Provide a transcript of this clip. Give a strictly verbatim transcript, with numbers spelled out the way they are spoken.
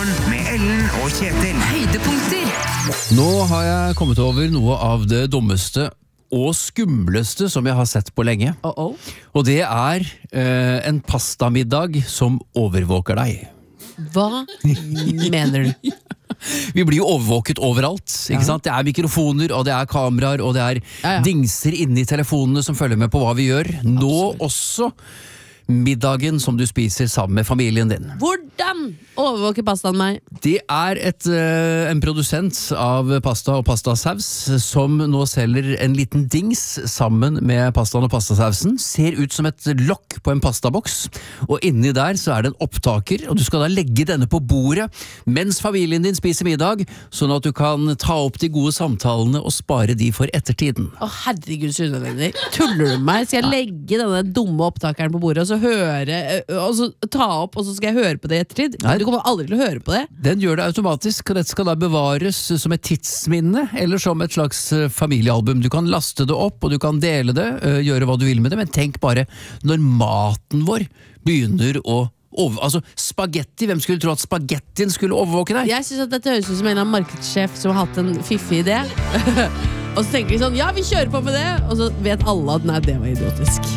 Morgen med Ellen og Kjetil. Høydepunkter. Nå har jeg kommet over noe av det dummeste og skumleste som jeg har sett på lenge. Oh, oh. Og det er eh, en pastamiddag som overvåker deg. Hva mener du? Vi blir jo overvåket overalt, ikke Ja. sant? Det er mikrofoner, og det er kameraer, og det er Ja, ja. dingser inni telefonene som følger med på hva vi gjør. Nå også middagen som du spiser sammen med familien din. Hvordan overvåker pastaen meg? Det er et, eh, en produsent av pasta og pastasaus som nå selger en liten dings sammen med pastaen og pastasausen. Ser ut som et lokk på en pastaboks, og inni der så er det en opptaker, og du skal da legge denne på bordet mens familien din spiser middag, sånn at du kan ta opp de gode samtalene og spare de for ettertiden. Å herregud, Sunnevenner. Tuller du meg? Skal jeg legge denne dumme opptakeren på bordet og så høre, og så ta opp, og så skal jeg høre på det i ettertid? Nei. Du kommer aldri til å høre på det. Den gjør det automatisk, og dette skal da bevares som et tidsminne, eller som et slags eh, familiealbum. Du kan laste det opp, og du kan dele det, eh, gjøre hva du vil med det, men tenk bare når maten vår begynner å over, altså spagetti, hvem skulle tro at spagettien skulle overvåke deg? Jeg synes at dette høres ut som en av markedssjef som har hatt en fiffig idé. Og så tenker de sånn, ja, vi kjører på med det, og så vet alle at nei, det var idiotisk.